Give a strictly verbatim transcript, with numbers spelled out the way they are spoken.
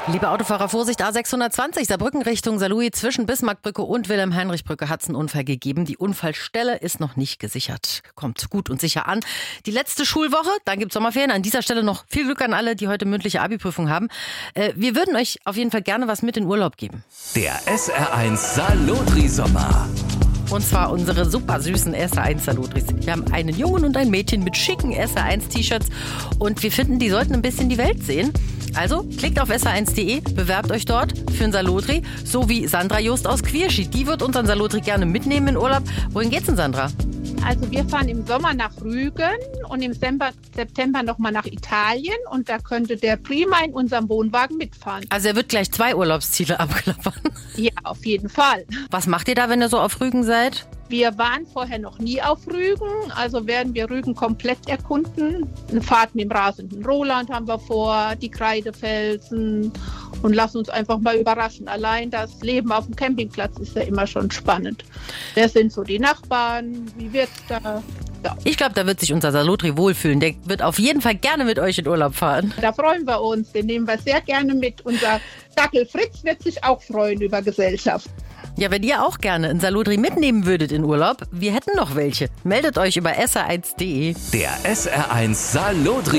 Liebe Autofahrer, Vorsicht, A sechshundertzwanzig, Saarbrücken Richtung Saarlouis, zwischen Bismarckbrücke und Wilhelm-Heinrich-Brücke hat es einen Unfall gegeben. Die Unfallstelle ist noch nicht gesichert. Kommt gut und sicher an. Die letzte Schulwoche, dann gibt es Sommerferien. An dieser Stelle noch viel Glück an alle, die heute mündliche Abi-Prüfung haben. Äh, wir würden euch auf jeden Fall gerne was mit in Urlaub geben. Der S R eins Salotri-Sommer. Und zwar unsere super süßen S R eins Salotris. Wir haben einen Jungen und ein Mädchen mit schicken S R eins T-Shirts und wir finden, die sollten ein bisschen die Welt sehen. Also klickt auf S R eins punkt de, bewerbt euch dort für einen Salotri, so wie Sandra Just aus Quierschied. Die wird unseren Salotri gerne mitnehmen in Urlaub. Wohin geht's denn, Sandra? Also wir fahren im Sommer nach Rügen und im September nochmal nach Italien und da könnte der prima in unserem Wohnwagen mitfahren. Also er wird gleich zwei Urlaubsziele abklappern. Ja, auf jeden Fall. Was macht ihr da, wenn ihr so auf Rügen seid? Wir waren vorher noch nie auf Rügen, also werden wir Rügen komplett erkunden. Eine Fahrt mit dem rasenden Roland haben wir vor, die Kreidefelsen und lassen uns einfach mal überraschen. Allein das Leben auf dem Campingplatz ist ja immer schon spannend. Wer sind so die Nachbarn? Wie wird's da? Ja. Ich glaube, da wird sich unser Salotri wohlfühlen. Der wird auf jeden Fall gerne mit euch in Urlaub fahren. Da freuen wir uns, den nehmen wir sehr gerne mit. Unser Dackel Fritz wird sich auch freuen über Gesellschaft. Ja, wenn ihr auch gerne einen Salotri mitnehmen würdet in Urlaub, wir hätten noch welche. Meldet euch über S R eins punkt de. Der S R eins Salotri